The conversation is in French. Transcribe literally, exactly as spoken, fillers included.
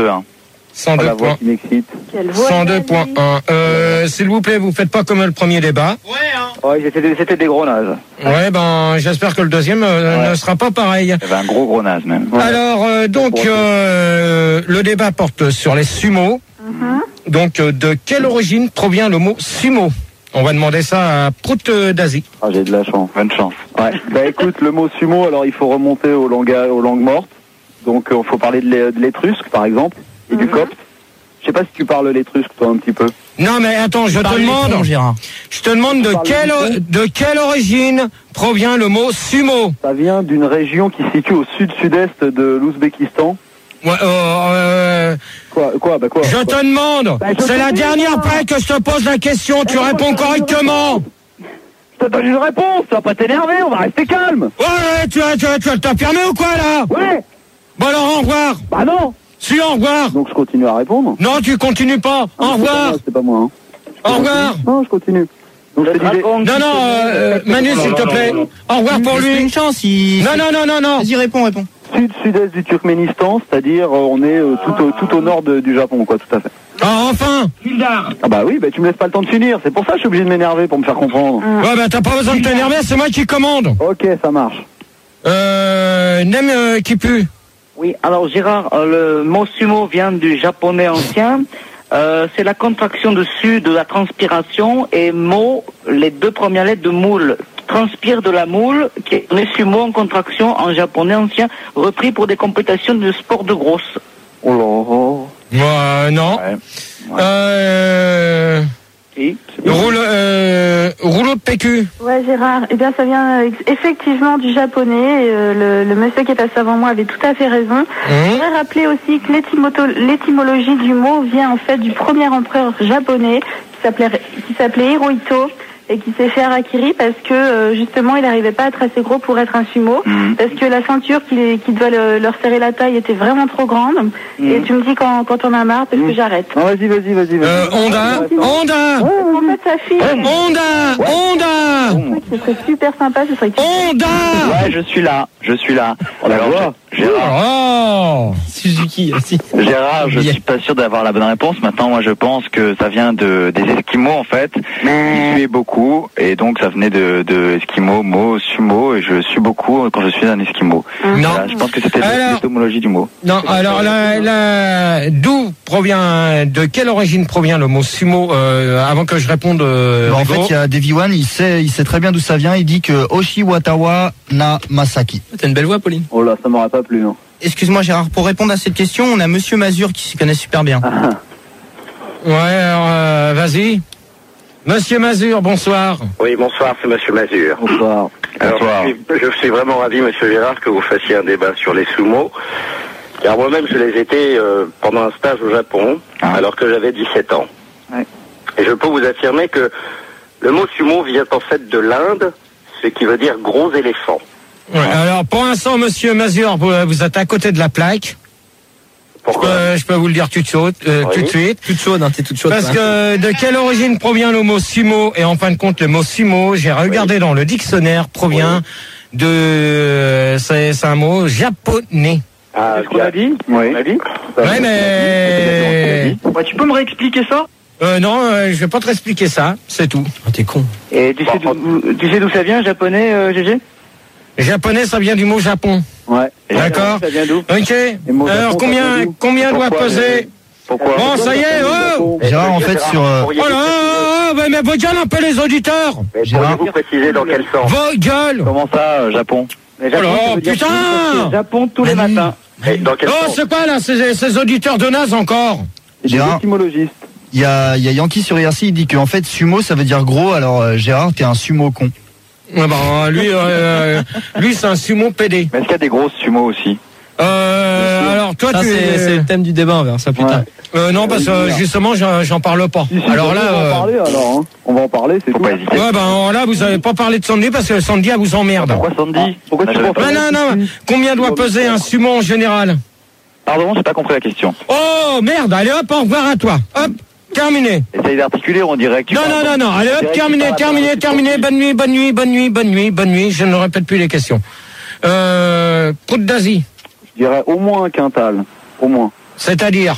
cent deux point un. cent deux point un. Euh, s'il vous plaît, vous faites pas comme le premier débat. Ouais, hein. Ouais, c'était, c'était des gros nazes. Ouais, ben, j'espère que le deuxième euh, ouais. ne sera pas pareil. Il y avait un gros gros naze même. Ouais. Alors, euh, donc, euh, le débat porte sur les sumos. Mm-hmm. Donc, euh, de quelle origine provient le mot sumo? On va demander ça à Prout d'Asie. Ah, j'ai de la chance. Bonne chance. Ouais. Bah écoute, le mot sumo, alors il faut remonter aux langues, aux langues mortes. Donc, il euh, faut parler de l'étrusque, par exemple, et mm-hmm. du copte. Je sais pas si tu parles l'étrusque, toi, un petit peu. Non, mais attends, je te demande, je te demande de quelle, de quelle origine provient le mot sumo? Ça vient d'une région qui se situe au sud-sud-est de l'Ouzbékistan. Ouais, euh, euh, quoi, quoi, bah quoi? Je quoi te demande, bah, c'est la dernière fois que je te pose la question, tu réponds correctement. Je te donne une réponse, tu vas pas t'énerver, on va rester calme. Ouais, tu vas, tu vas, tu vas t'affirmer ou quoi, là? Ouais. Bon alors, au revoir. Bah non. Si, au revoir. Donc je continue à répondre. Non, tu continues pas. Ah, au revoir. C'est pas moi. Hein. Au revoir. Non, je continue. Donc, je disais... Non, non, euh, Manu, s'il te plaît. Au revoir pour lui. Une chance. Il... Non, non, non, non, non. Vas-y, réponds, réponds. Sud-sud-est du Turkménistan, c'est-à-dire euh, on est euh, tout, au, tout au nord de, du Japon, quoi, tout à fait. Ah, enfin. Ah bah oui, bah tu me laisses pas le temps de finir. C'est pour ça que je suis obligé de m'énerver pour me faire comprendre. Ouais, bah t'as pas besoin de t'énerver, c'est moi qui commande. Ok, ça marche. Euh, Nem euh, qui pue. Oui, alors Gérard, euh, le mot sumo vient du japonais ancien. Euh, c'est la contraction dessus de la transpiration et mo, les deux premières lettres de moule. Transpire de la moule, qui est le sumo en contraction en japonais ancien, repris pour des compétitions de sport de grosse. Oh là. Ouais, non. Ouais. Ouais. Euh... Si, Roule, euh, rouleau de P Q. Ouais, Gérard. Eh bien, ça vient euh, effectivement du japonais. Euh, le, le monsieur qui est passé avant moi avait tout à fait raison. Mmh. Je voudrais rappeler aussi que l'étymologie du mot vient en fait du premier empereur japonais qui s'appelait qui s'appelait Hirohito et qui s'est fait harakiri parce que euh, justement il n'arrivait pas à être assez gros pour être un sumo, mmh. parce que la ceinture qui, qui doit le, leur serrer la taille était vraiment trop grande. Mmh. Et tu me dis quand, quand on a marre parce mmh. que j'arrête. Oh, vas-y, vas-y, vas-y. Vas euh, Honda, Honda. Ouais, en fait sa fille. Honda, Honda. Ouais, ce serait super sympa, ce serait. Honda. Ouais, je suis là, je suis là. On la voit. Gérard. Oh. Suzuki aussi. Gérard, je suis pas sûr d'avoir la bonne réponse. Maintenant, moi, je pense que ça vient de des Esquimaux en fait. Ils suaient beaucoup et donc ça venait de, de Esquimaux, mot, sumo, et je suis beaucoup quand je suis un Esquimau. Non. Voilà, je pense que c'était l'étymologie du mot. Non, alors la, la, d'où provient, de quelle origine provient le mot sumo euh, avant que je réponde euh, bon, en fait, il y a Davy One, il sait, il sait très bien d'où ça vient. Il dit que Oshiwatawa na Masaki. T'as une belle voix, Pauline. Oh là, ça m'aurait pas plu, non. Excuse-moi, Gérard, pour répondre à cette question, on a Monsieur Mazur qui s'y connaît super bien. Ah. Ouais, alors euh, vas-y. Monsieur Mazur, bonsoir. Oui, bonsoir, c'est Monsieur Mazur. Bonsoir. Alors, bonsoir. Je, suis, je suis vraiment ravi, Monsieur Gérard, que vous fassiez un débat sur les sumo. Car moi-même, je les étais euh, pendant un stage au Japon, ah. alors que j'avais dix-sept ans. Ouais. Et je peux vous affirmer que le mot sumo vient en fait de l'Inde, ce qui veut dire gros éléphant. Ouais, alors, pour l'instant, Monsieur Mazur, vous, vous êtes à côté de la plaque. Pourquoi je, peux, je peux vous le dire tout de suite. Euh, oui. tout de suite. Toute chaude, hein, t'es toute chaude. Parce hein. que de quelle origine provient le mot sumo? Et en fin de compte, le mot sumo, j'ai regardé oui. dans le dictionnaire, provient oui. de... C'est, c'est un mot japonais. Ah, c'est ce qu'on a dit? Oui. On a dit? Ouais, mais... Ouais, tu peux me réexpliquer ça? Euh, non, euh, je vais pas te réexpliquer ça, c'est tout. Oh, t'es con. Et tu sais d'où, tu sais d'où ça vient, japonais, euh, G G? Japonais, ça vient du mot Japon. Ouais. D'accord. Ça vient d'où? Ok. Alors, combien, combien doit peser? Pourquoi? Bon, ça y est, oh! Gérard, en fait, sur... Euh... Oh là, oh, mais, mais vos gueules un peu les auditeurs! Mais pourriez-vous préciser dans quel sens? Vos gueules! Comment ça, euh, Japon? Oh là, putain! Japon tous les matins. Dans quel oh, sens? c'est quoi, là, ces, ces auditeurs de naze encore? Gérard, étymologiste. Il y a, il y a Yankee sur R C, il dit qu'en fait, sumo, ça veut dire gros, alors euh, Gérard, t'es un sumo con. Ouais, bah, lui, euh, lui, c'est un sumo pédé. Mais est-ce qu'il y a des grosses sumo aussi? Euh, alors, toi, ça, tu... c'est, c'est le thème du débat, on verra ça plus ouais. tard. Euh, non, parce que euh, justement, j'en, j'en parle pas. Si, si, alors là, on va en parler, euh... alors, hein. On va en parler, c'est Faut tout. pas hésiter. Ouais, ben là, vous avez pas parlé de Sandy parce que Sandy, elle vous emmerde. Pourquoi Sandy? Pourquoi tu Non, non, non. Combien doit peser un sumo en général? Pardon, j'ai pas compris la question. Oh, merde, allez hop, au revoir à toi. Hop. Terminé. Essaye d'articuler, on dirait que tu Non, non, non, non. Allez hop, terminé, terminé, terminé. Bonne nuit, bonne nuit, bonne nuit, bonne nuit, bonne nuit. Je ne répète plus les questions. Euh, Prout d'Asie. Je dirais au moins un quintal. Au moins. C'est-à-dire?